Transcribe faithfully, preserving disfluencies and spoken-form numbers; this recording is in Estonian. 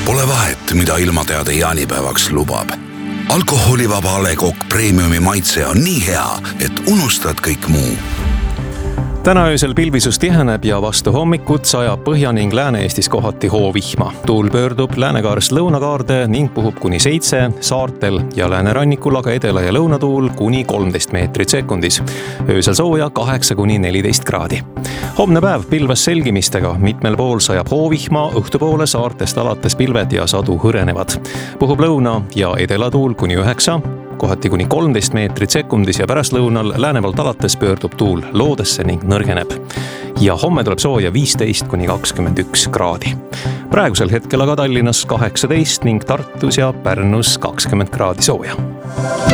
Pole vahet, mida ilmateade jaanipäevaks lubab. Alkoholivaba A Le Coq Premiumi maitse on nii hea, et unustad kõik muu. Täna öösel pilvisus tiheneb ja vastu hommikut sajab Põhja- ning Lääne-Eestis kohati hoovihma. Tuul pöördub läänekaarest lõunakaarde ning puhub kuni seitse, saartel ja läänerannikul aga edela- ja lõunatuul kuni kolmteist meetrit sekundis. Öösel sooja kaheksa kuni neliteist kraadi. Homne päev pilves selgimistega, mitmel pool sajab hoovihma, õhtupoole saartest alates pilved ja sadu hõrenevad. Puhub lõuna- ja edelatuul kuni üheksa, kohati kuni kolmteist meetrit sekundis ja pärastlõunal läänevalt alates pöördub tuul loodesse ning nõrgeneb. Ja homme tuleb sooja viisteist kuni kakskümmend üks kraadi. Praegusel hetkel aga Tallinnas kaheksateist ning Tartus ja Pärnus kakskümmend kraadi sooja.